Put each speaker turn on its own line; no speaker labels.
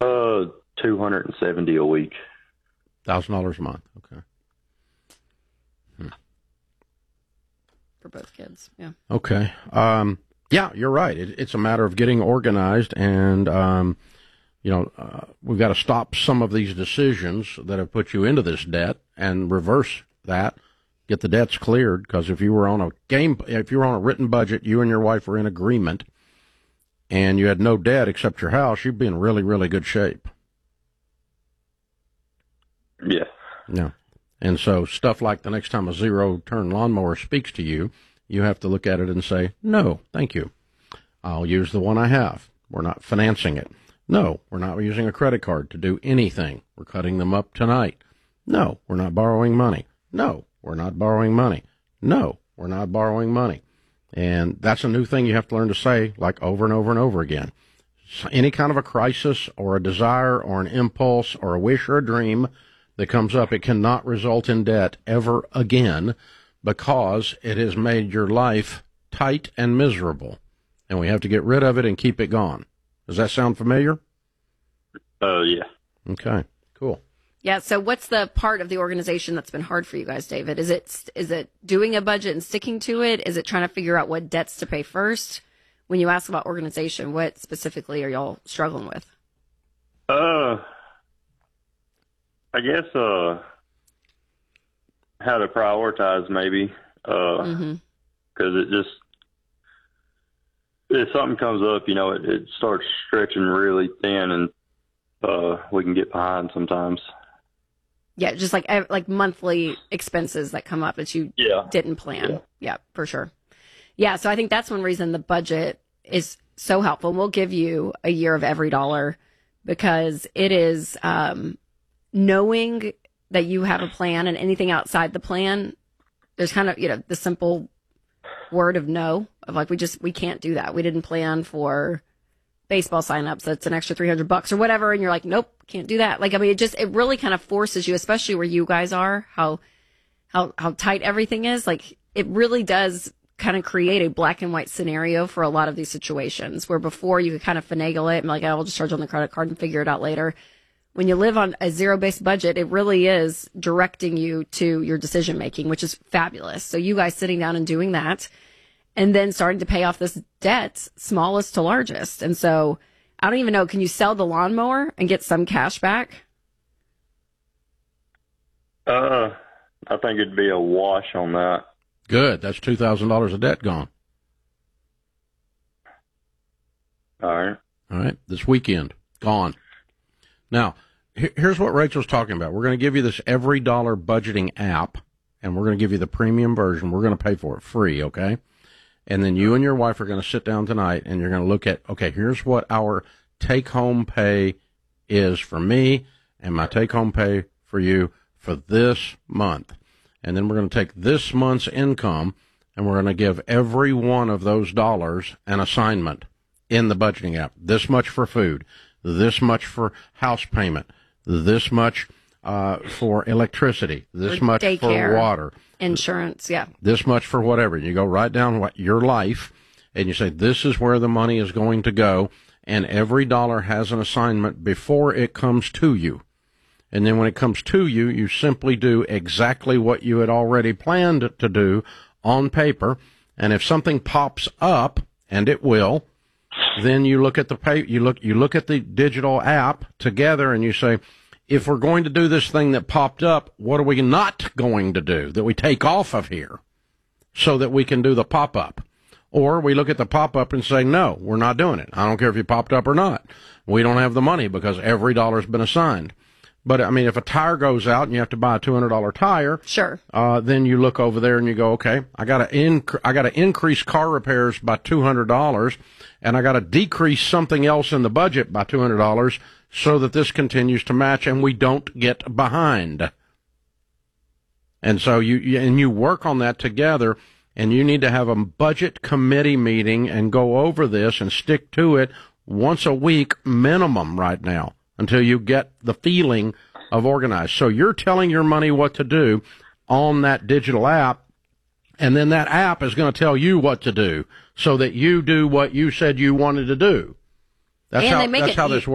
$270 a week.
$1,000 a month. Okay.
For both kids, yeah.
Okay. Yeah, you're right. It's a matter of getting organized, and we've got to stop some of these decisions that have put you into this debt and reverse that. Get the debts cleared, because if you were on a written budget, you and your wife were in agreement, and you had no debt except your house, you'd be in really, really good shape.
Yeah.
Yeah. And so stuff like the next time a zero-turn lawnmower speaks to you, you have to look at it and say, no, thank you. I'll use the one I have. We're not financing it. No, we're not using a credit card to do anything. We're cutting them up tonight. No, we're not borrowing money. No, we're not borrowing money. No, we're not borrowing money. And that's a new thing you have to learn to say, like over and over and over again. So any kind of a crisis or a desire or an impulse or a wish or a dream that comes up, it cannot result in debt ever again, because it has made your life tight and miserable. And we have to get rid of it and keep it gone. Does that sound familiar?
Yeah.
Okay, cool.
Yeah, so what's the part of the organization that's been hard for you guys, David? Is it doing a budget and sticking to it? Is it trying to figure out what debts to pay first? When you ask about organization, what specifically are y'all struggling with?
I guess how to prioritize, maybe, because if something comes up, it starts stretching really thin, and we can get behind sometimes.
Yeah, just like monthly expenses that come up that you didn't plan. Yeah, for sure. Yeah, so I think that's one reason the budget is so helpful. We'll give you a year of every dollar, because it is knowing that you have a plan, and anything outside the plan, there's kind of, the simple word of no, of like, we can't do that. We didn't plan for baseball signups. That's an extra $300 or whatever. And you're like, nope, can't do that. Like, I mean, it really kind of forces you, especially where you guys are, how tight everything is. Like, it really does kind of create a black and white scenario for a lot of these situations, where before you could kind of finagle it and like, I'll just charge on the credit card and figure it out later. When you live on a zero-based budget, it really is directing you to your decision-making, which is fabulous. So you guys sitting down and doing that, and then starting to pay off this debt, smallest to largest. And so I don't even know, can you sell the lawnmower and get some cash back?
I think it'd be a wash on that.
Good. That's $2,000 of debt gone.
All
right. This weekend, gone. Now, here's what Rachel's talking about. We're going to give you this every dollar budgeting app, and we're going to give you the premium version. We're going to pay for it free, okay? And then you and your wife are going to sit down tonight, and you're going to look at, okay, here's what our take-home pay is for me, and my take-home pay for you for this month. And then we're going to take this month's income, and we're going to give every one of those dollars an assignment in the budgeting app. This much for food, this much for house payment, this much for electricity, this much for water,
insurance,
this much for whatever. You go right down what your life, and you say, this is where the money is going to go, and every dollar has an assignment before it comes to you. And then when it comes to you, you simply do exactly what you had already planned to do on paper. And if something pops up, and it will, then you look at you look at the digital app together, and you say, if we're going to do this thing that popped up, what are we not going to do that we take off of here so that we can do the pop-up? Or we look at the pop-up and say, no, we're not doing it. I don't care if you popped up or not. We don't have the money because every dollar's been assigned. But, I mean, if a tire goes out and you have to buy a $200 tire,
sure.
Then you look over there and you go, okay, I got to increase car repairs by $200, and I got to decrease something else in the budget by $200 so that this continues to match and we don't get behind. And so you work on that together, and you need to have a budget committee meeting and go over this and stick to it once a week minimum right now, until you get the feeling of organized. So you're telling your money what to do on that digital app, and then that app is going to tell you what to do so that you do what you said you wanted to do. That's how this works.